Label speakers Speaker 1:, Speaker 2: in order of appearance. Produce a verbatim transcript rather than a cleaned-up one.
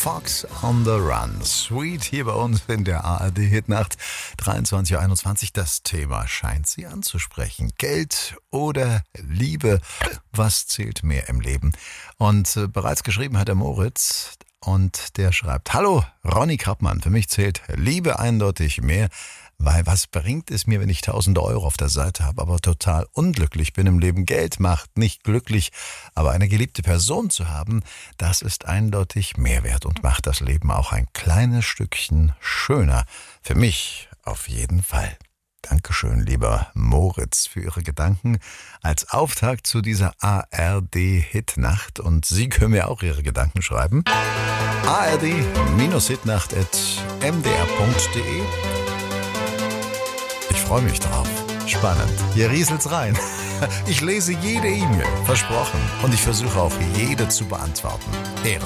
Speaker 1: Fox on the Run. Sweet hier bei uns in der A R D-Hitnacht. dreiundzwanzig Uhr einundzwanzig. Das Thema scheint Sie anzusprechen. Geld oder Liebe? Was zählt mehr im Leben? Und äh, bereits geschrieben hat der Moritz. Und der schreibt: Hallo, Ronny Krappmann. Für mich zählt Liebe eindeutig mehr. Weil was bringt es mir, wenn ich tausende Euro auf der Seite habe, aber total unglücklich bin im Leben? Geld macht nicht glücklich, aber eine geliebte Person zu haben, das ist eindeutig mehr wert und macht das Leben auch ein kleines Stückchen schöner. Für mich auf jeden Fall. Dankeschön, lieber Moritz, für Ihre Gedanken als Auftakt zu dieser A R D-Hitnacht. Und Sie können mir auch Ihre Gedanken schreiben. A R D-Hitnacht at m d r punkt d e. Ich freue mich drauf. Spannend. Hier rieselt's rein. Ich lese jede E-Mail, versprochen. Und ich versuche auch jede zu beantworten. Ehre.